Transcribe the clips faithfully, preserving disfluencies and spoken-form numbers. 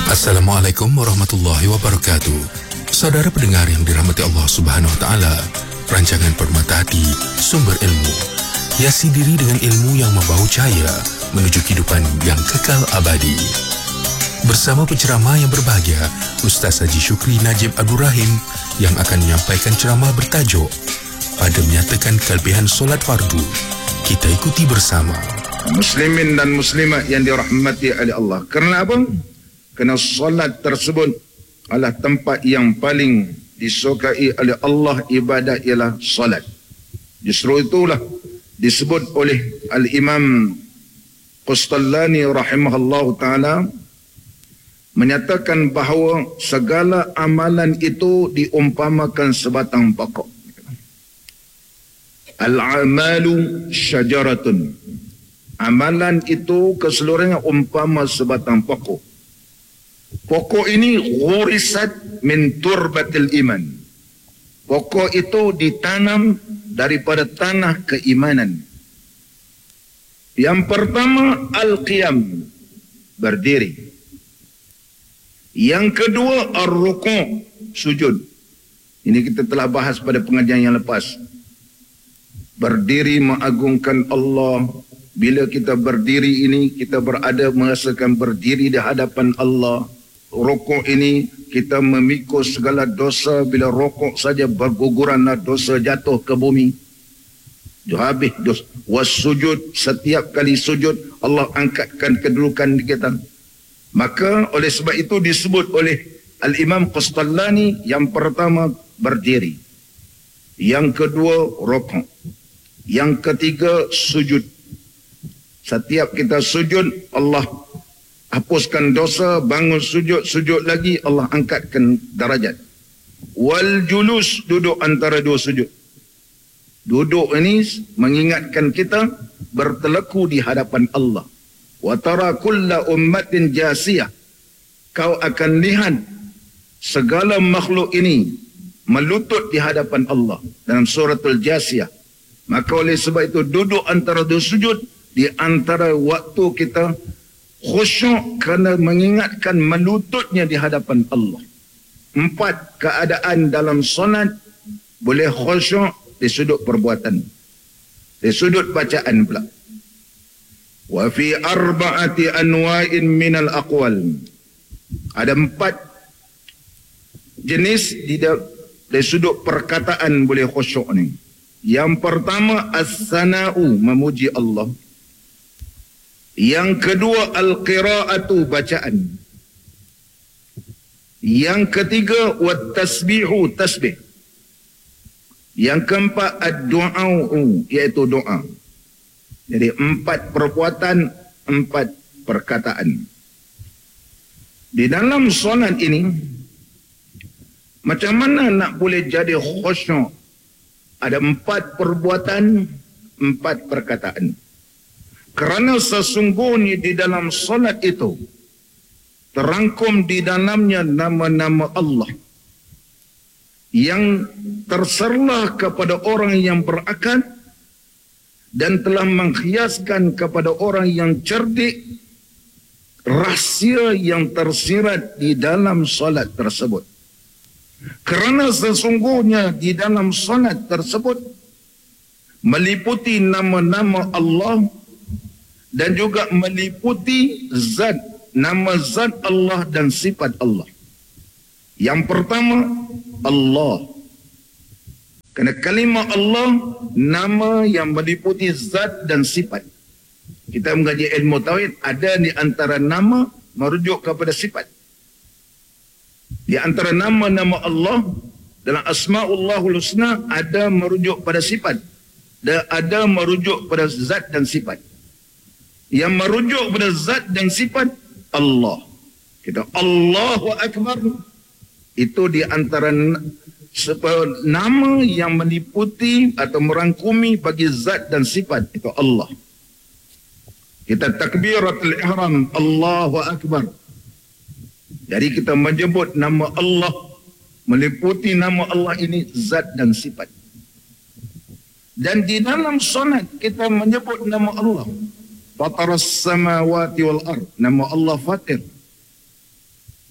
Assalamualaikum warahmatullahi wabarakatuh. Saudara pendengar yang dirahmati Allah Subhanahu wa taala, rancangan Permata Hati, sumber ilmu, hiasi diri dengan ilmu yang membawa cahaya menuju kehidupan yang kekal abadi. Bersama penceramah yang berbahagia, Ustaz Haji Syukri Najib Abdul Rahim yang akan menyampaikan ceramah bertajuk pada menyatakan kelebihan solat fardu. Kita ikuti bersama. Muslimin dan muslimat yang dirahmati oleh Allah. Kerana apa? Kerana solat tersebut adalah tempat yang paling disukai oleh Allah. Ibadat ialah solat. Justru itulah disebut oleh Al-Imam Qustallani rahimahullah ta'ala, menyatakan bahawa segala amalan itu diumpamakan sebatang pokok. Al-amalu syajaratun. Amalan itu keseluruhannya umpama sebatang pokok. Pokok ini ghurisat min turbatil iman. Pokok itu ditanam daripada tanah keimanan. Yang pertama, al-qiyam, berdiri. Yang kedua, ar-ruku', sujud. Ini kita telah bahas pada pengajian yang lepas. Berdiri mengagungkan Allah. Bila kita berdiri ini, kita berada merasakan berdiri di hadapan Allah. Rukuk ini, kita memikul segala dosa. Bila rukuk saja berguguranlah dosa jatuh ke bumi. Habis dosa. Was-sujud, setiap kali sujud, Allah angkatkan kedudukan kita. Maka oleh sebab itu disebut oleh Al-Imam Qustallani, yang pertama berdiri. Yang kedua rukuk. Yang ketiga sujud. Setiap kita sujud, Allah hapuskan dosa, bangun sujud, sujud lagi, Allah angkatkan darajat. Wal julus, duduk antara dua sujud. Duduk ini mengingatkan kita berteleku di hadapan Allah. Wa tara kulla ummatin jasiyah. Kau akan lihat segala makhluk ini melutut di hadapan Allah dalam suratul Jasiyah. Maka oleh sebab itu duduk antara dua sujud, di antara waktu kita khusyuk kerana mengingatkan melututnya di hadapan Allah. Empat keadaan dalam solat boleh khusyuk di sudut perbuatan, di sudut bacaan pula. Wa fi arba'ati anwa'in minal aqwal. Ada empat jenis di, di sudut perkataan boleh khusyuk ni. Yang pertama as-sana'u, memuji Allah. Yang kedua al-qira'atu, bacaan. Yang ketiga wat-tasbihu, tasbih. Yang keempat ad-du'a'u, iaitu doa. Jadi empat perbuatan, empat perkataan. Di dalam solat ini, macam mana nak boleh jadi khusyuk? Ada empat perbuatan, empat perkataan. Kerana sesungguhnya di dalam solat itu terangkum di dalamnya nama-nama Allah yang terserlah kepada orang yang berakal dan telah menghiaskan kepada orang yang cerdik rahsia yang tersirat di dalam solat tersebut. Kerana sesungguhnya di dalam solat tersebut meliputi nama-nama Allah dan juga meliputi zat, nama zat Allah dan sifat Allah. Yang pertama, Allah. Kerana kalimah Allah, nama yang meliputi zat dan sifat. Kita mengaji ilmu tauhid, ada di antara nama merujuk kepada sifat. Di antara nama-nama Allah dalam Asma'ullahul Husna ada merujuk pada sifat dan ada merujuk pada zat dan sifat. Yang merujuk pada zat dan sifat Allah. Kita Allahu Akbar, itu di antara nama yang meliputi atau merangkumi bagi zat dan sifat, itu Allah. Kita takbiratul ihram, Allahu Akbar. Jadi kita menyebut nama Allah, meliputi nama Allah ini zat dan sifat. Dan di dalam solat kita menyebut nama Allah. Fataras samawati wal ard, nama Allah Fatir.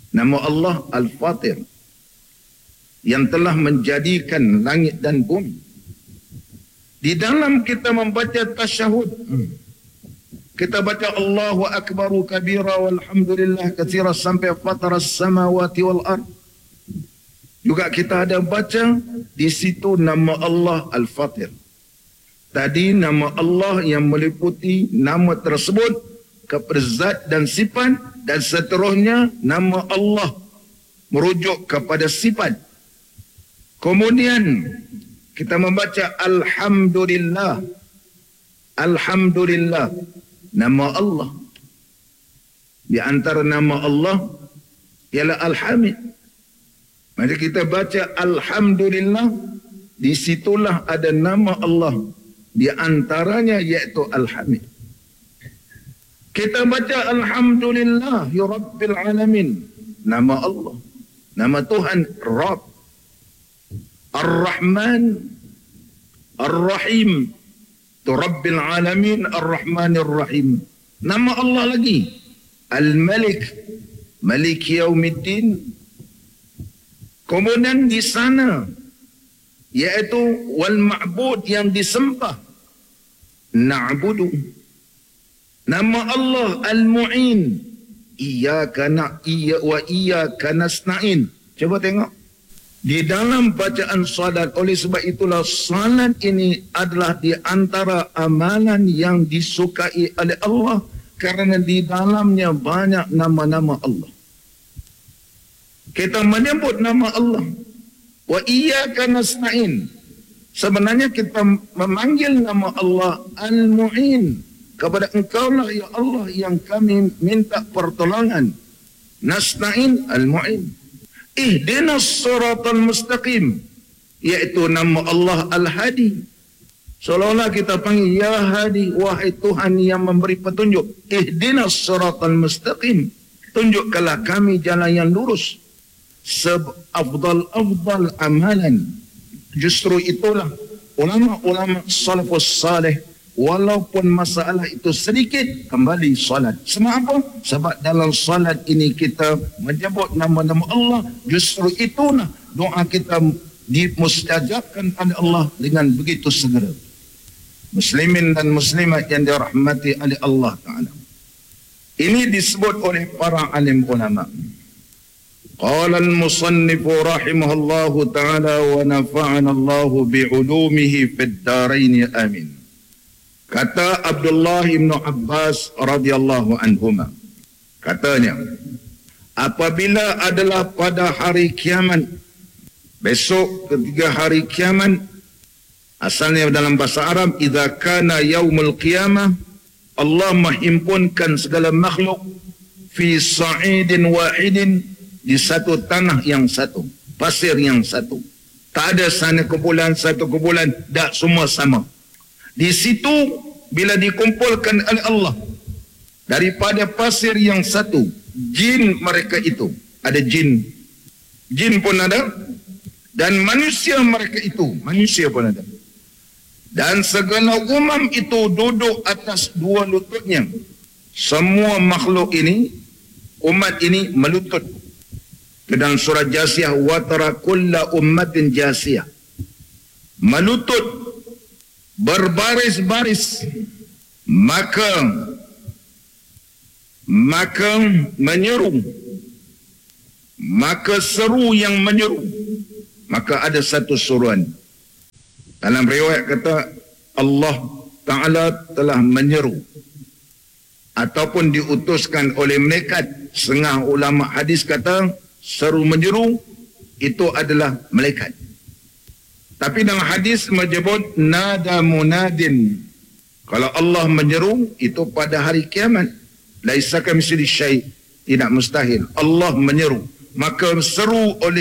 Nama Allah Al-Fatir, yang telah menjadikan langit dan bumi. Di dalam kita membaca tasyahud, kita baca Allahu Akbaru kabira walhamdulillah katsira sampai fataras samawati wal ard. Juga kita ada baca di situ nama Allah Al-Fatir. Tadi nama Allah yang meliputi nama tersebut kepada zat dan sifat, dan seterusnya nama Allah merujuk kepada sifat. Kemudian kita membaca Alhamdulillah. Alhamdulillah, nama Allah. Di antara nama Allah ialah Al-Hamid. Maka kita baca Alhamdulillah, di situlah ada nama Allah. Di antaranya iaitu Al-Hamid. Kita baca Alhamdulillah ya Rabbil Alamin, nama Allah, nama Tuhan Rabb. Ar-Rahman Ar-Rahim, tu Rabbil Alamin Ar-Rahmanir Rahim. Nama Allah lagi Al-Malik, Malik Yaumiddin. Kemudian di sana iaitu wal ma'bud, yang disembah, na'budu. Nama Allah Al-Mu'in, iyyaka na'budu wa iyyaka nasta'in. Coba tengok di dalam bacaan salat. Oleh sebab itulah salat ini adalah di antara amalan yang disukai oleh Allah, kerana di dalamnya banyak nama-nama Allah. Kita menyebut nama Allah wa iyyaka nasta'in. Sebenarnya kita memanggil nama Allah Al-Mu'in, kepada Engkaulah ya Allah yang kami minta pertolongan. Nasta'in Al-Mu'in. Ihdinas siratal mustaqim, iaitu nama Allah Al-Hadi. Seolah-olah kita panggil ya Hadi, wahai Tuhan yang memberi petunjuk. Ihdinas siratal mustaqim, tunjukkanlah kami jalan yang lurus. Sebafdal-afdal amalan. Justru itulah ulama-ulama salafus salih, walaupun masalah itu sedikit, kembali salat. Sebab apa? Sebab dalam salat ini kita menyebut nama-nama Allah. Justru itulah doa kita dimustajabkan oleh Allah dengan begitu segera. Muslimin dan muslimat yang dirahmati oleh Allah Ta'ala, ini disebut oleh para alim ulama. Qala al-musannif rahimahullahu ta'ala wa nafa'ana Allahu bi'ulumihi fid darain amin. Kata Abdullah bin Abbas radhiyallahu anhuma, katanya, apabila adalah pada hari kiamat, besok ketiga hari kiamat, asalnya dalam bahasa Arab, idza kana yaumul qiyamah, Allah menghimpunkan segala makhluk fi sa'idin wahidin, di satu tanah yang satu, pasir yang satu. Tak ada sana kumpulan, satu kumpulan, tak, semua sama. Di situ bila dikumpulkan oleh Allah daripada pasir yang satu, jin mereka itu, ada jin, jin pun ada, dan manusia mereka itu, manusia pun ada. Dan segala umam itu duduk atas dua lututnya. Semua makhluk ini, umat ini melutut. Dalam surah Jasiyah, wa tara kulla ummatin jasiyah, melutut berbaris-baris, maka maka menyeru, maka seru yang menyeru, maka ada satu suruhan. Dalam riwayat kata Allah Ta'ala telah menyeru ataupun diutuskan oleh malaikat. Setengah ulama hadis kata seru menyeru itu adalah malaikat. Tapi dalam hadis menyebut nada munadin. Kalau Allah menyeru itu pada hari kiamat. Laisa kamitslihi syai', tidak mustahil. Allah menyeru, maka seru oleh